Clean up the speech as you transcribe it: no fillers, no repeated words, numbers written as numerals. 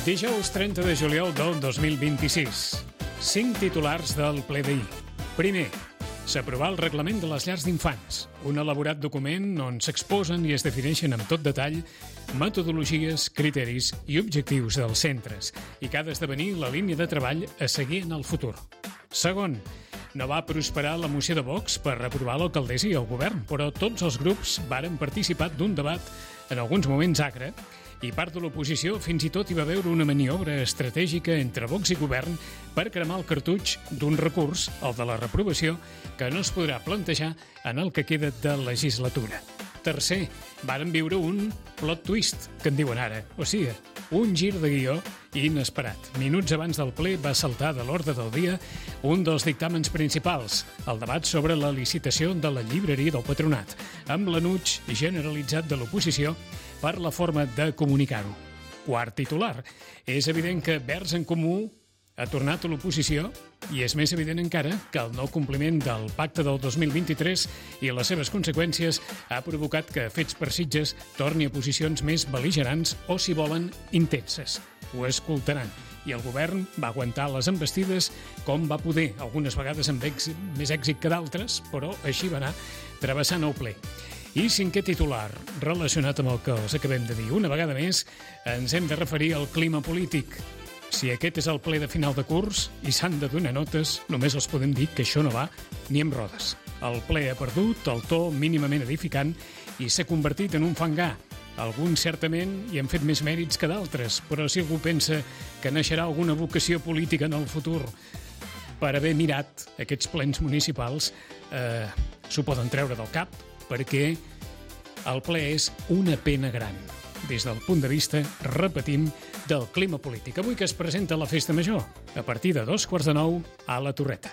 Dijous 30 de juliol del 2026. 5 titulars del ple d'ahir. Primer, s'aprovar el reglament de les llars d'infants, un elaborat document on s'exposen i es defineixen amb tot detall metodologies, criteris i objectius dels centres i que ha d'esdevenir la línia de treball a seguir en el futur. Segon, no va prosperar la moció de Vox per aprovar l'alcaldessa i el govern, però tots els grups varen participar d'un debat, en alguns moments acre, i part de l'oposició fins i tot hi va veure una maniobra estratègica entre Vox i govern per cremar el cartutx d'un recurs, el de la reprovació, que no es podrà plantejar en el que queda de legislatura. Tercer, varen viure un plot twist, que en diuen ara, o sigui, un gir de guió inesperat. Minuts abans del ple va saltar de l'ordre del dia un dels dictàmens principals, el debat sobre la licitació de la llibreria del Patronat, amb l'enuig generalitzat de l'oposició per la forma de comunicar-ho. Quart titular. És evident que Verds en Comú ha tornat a l'oposició i és més evident encara que el no compliment del pacte del 2023 i les seves conseqüències ha provocat que Fets per Sitges torni a posicions més bel·ligerants o, si volen, intenses. Ho escoltaran. I el govern va aguantar les embestides com va poder, algunes vegades amb més èxit que d'altres, però així va anar travessant el ple. I cinquè titular, relacionat amb el que els acabem de dir. Una vegada més, ens hem de referir al clima polític. Si aquest és el ple de final de curs i s'han de donar notes, només els podem dir que això no va ni amb rodes. El ple ha perdut el to mínimament edificant i s'ha convertit en un fangar. Alguns certament hi han fet més mèrits que d'altres, però si algú pensa que naixerà alguna vocació política en el futur per haver mirat aquests plens municipals, s'ho poden treure del cap, perquè el ple és una pena gran, des del punt de vista, repetim, del clima polític. Avui que es presenta la Festa Major, a partir de 9:15 a la Torreta.